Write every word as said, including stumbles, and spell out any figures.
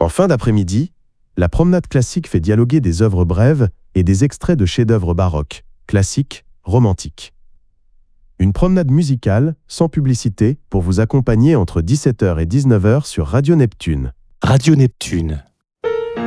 En fin d'après-midi, la promenade classique fait dialoguer des œuvres brèves et des extraits de chefs-d'œuvre baroques, classiques, romantiques. Une promenade musicale, sans publicité, pour vous accompagner entre dix-sept heures et dix-neuf heures sur Radio Neptune. Radio Neptune.